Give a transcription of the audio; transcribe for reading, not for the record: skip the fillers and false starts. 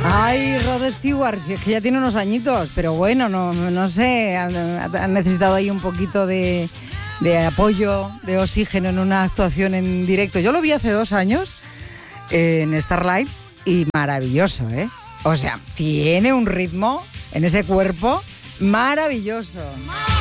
Ay, Rod Stewart, si es que ya tiene unos añitos, pero bueno, no sé, han necesitado ahí un poquito de apoyo, de oxígeno en una actuación en directo. Yo lo vi hace 2 años en Starlight y maravilloso, ¿eh? O sea, tiene un ritmo en ese cuerpo maravilloso.